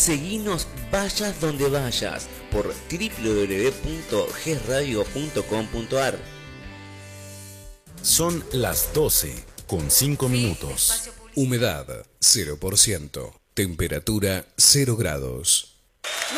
Seguinos vayas donde vayas por www.gesradio.com.ar. Son las 12:05. Humedad 0%. Temperatura 0 grados.